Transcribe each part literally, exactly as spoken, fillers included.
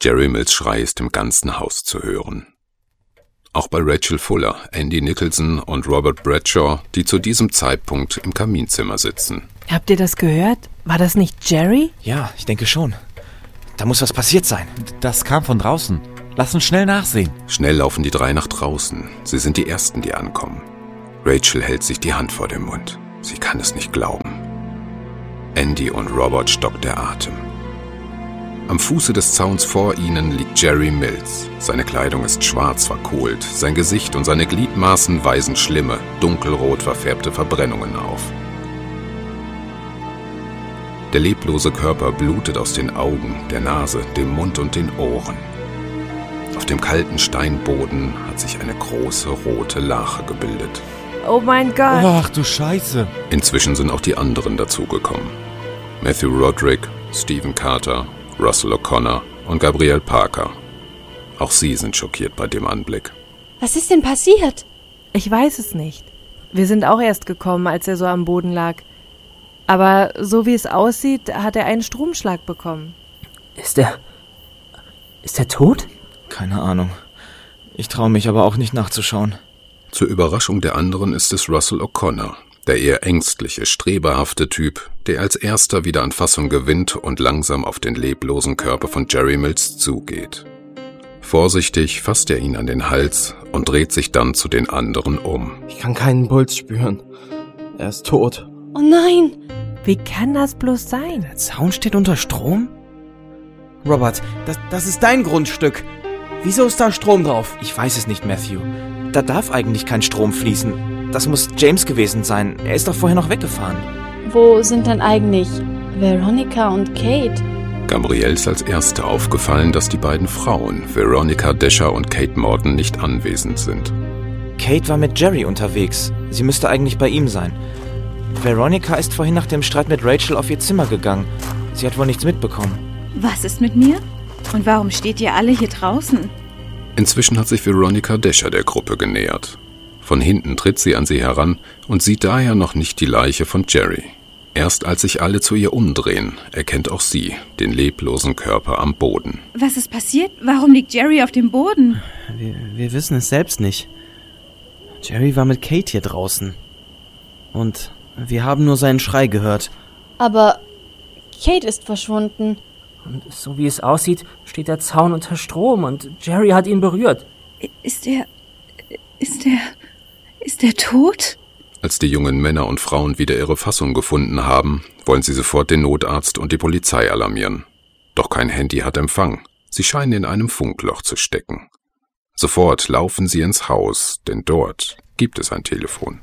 Jerry Mills Schrei ist im ganzen Haus zu hören. Auch bei Rachel Fuller, Andy Nicholson und Robert Bradshaw, die zu diesem Zeitpunkt im Kaminzimmer sitzen. Habt ihr das gehört? War das nicht Jerry? Ja, ich denke schon. Da muss was passiert sein. Das kam von draußen. Lass uns schnell nachsehen. Schnell laufen die drei nach draußen. Sie sind die Ersten, die ankommen. Rachel hält sich die Hand vor den Mund. Sie kann es nicht glauben. Andy und Robert stockt der Atem. Am Fuße des Zauns vor ihnen liegt Jerry Mills. Seine Kleidung ist schwarz verkohlt. Sein Gesicht und seine Gliedmaßen weisen schlimme, dunkelrot verfärbte Verbrennungen auf. Der leblose Körper blutet aus den Augen, der Nase, dem Mund und den Ohren. Auf dem kalten Steinboden hat sich eine große rote Lache gebildet. Oh mein Gott! Ach du Scheiße! Inzwischen sind auch die anderen dazugekommen. Matthew Roderick, Stephen Carter, Russell O'Connor und Gabrielle Parker. Auch sie sind schockiert bei dem Anblick. Was ist denn passiert? Ich weiß es nicht. Wir sind auch erst gekommen, als er so am Boden lag. Aber so wie es aussieht, hat er einen Stromschlag bekommen. Ist er... Ist er tot? Keine Ahnung. Ich traue mich aber auch nicht nachzuschauen. Zur Überraschung der anderen ist es Russell O'Connor, der eher ängstliche, streberhafte Typ, der als erster wieder an Fassung gewinnt und langsam auf den leblosen Körper von Jerry Mills zugeht. Vorsichtig fasst er ihn an den Hals und dreht sich dann zu den anderen um. Ich kann keinen Puls spüren. Er ist tot. Oh nein! Wie kann das bloß sein? Der Zaun steht unter Strom? Robert, das, das ist dein Grundstück. Wieso ist da Strom drauf? Ich weiß es nicht, Matthew. Da darf eigentlich kein Strom fließen. Das muss James gewesen sein. Er ist doch vorher noch weggefahren. Wo sind denn eigentlich Veronica und Kate? Gabrielle ist als Erste aufgefallen, dass die beiden Frauen, Veronica Descher und Kate Morton, nicht anwesend sind. Kate war mit Jerry unterwegs. Sie müsste eigentlich bei ihm sein. Veronica ist vorhin nach dem Streit mit Rachel auf ihr Zimmer gegangen. Sie hat wohl nichts mitbekommen. Was ist mit mir? Und warum steht ihr alle hier draußen? Inzwischen hat sich Veronica Descher der Gruppe genähert. Von hinten tritt sie an sie heran und sieht daher noch nicht die Leiche von Jerry. Erst als sich alle zu ihr umdrehen, erkennt auch sie den leblosen Körper am Boden. Was ist passiert? Warum liegt Jerry auf dem Boden? Wir, wir wissen es selbst nicht. Jerry war mit Kate hier draußen. Und wir haben nur seinen Schrei gehört. Aber Kate ist verschwunden. Und so wie es aussieht, steht der Zaun unter Strom und Jerry hat ihn berührt. Ist er... Ist er... Ist er tot? Als die jungen Männer und Frauen wieder ihre Fassung gefunden haben, wollen sie sofort den Notarzt und die Polizei alarmieren. Doch kein Handy hat Empfang. Sie scheinen in einem Funkloch zu stecken. Sofort laufen sie ins Haus, denn dort gibt es ein Telefon.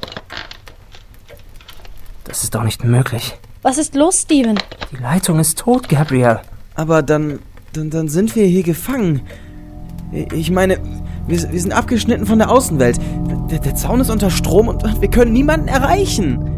Das ist doch nicht möglich. Was ist los, Steven? Die Leitung ist tot, Gabrielle. Aber dann, dann, dann sind wir hier gefangen. Ich meine, wir, wir sind abgeschnitten von der Außenwelt. Der, der Zaun ist unter Strom und wir können niemanden erreichen.